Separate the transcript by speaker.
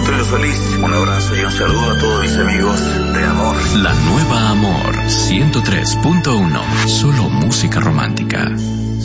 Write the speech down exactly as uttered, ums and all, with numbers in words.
Speaker 1: Antonio Solís. Un abrazo y un saludo a todos mis amigos de Amor.
Speaker 2: La nueva Amor ciento tres punto uno. Solo música romántica.